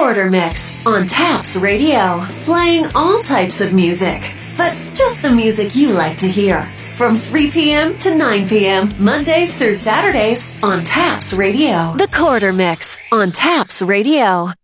Quarter Mix on Taps Radio, playing all types of music, but just the music you like to hear. From 3 p.m. to 9 p.m., Mondays through Saturdays on Taps Radio. The Quarter Mix on Taps Radio.